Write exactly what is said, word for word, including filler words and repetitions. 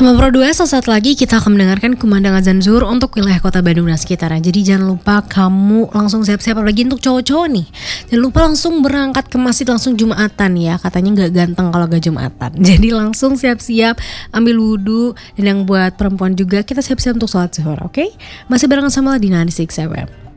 Sama Pro dua, sesaat lagi kita akan mendengarkan kumandang azan zuhur untuk wilayah kota Bandung dan sekitarnya. Jadi jangan lupa kamu langsung siap-siap, apalagi untuk cowok-cowok nih. Jangan lupa langsung berangkat ke masjid, langsung Jumatan ya. Katanya gak ganteng kalau gak Jumatan. Jadi langsung siap-siap, ambil wudhu. Dan yang buat perempuan juga kita siap-siap untuk sholat zuhur, oke? Okay? Masih barengan sama Ladina di enam M.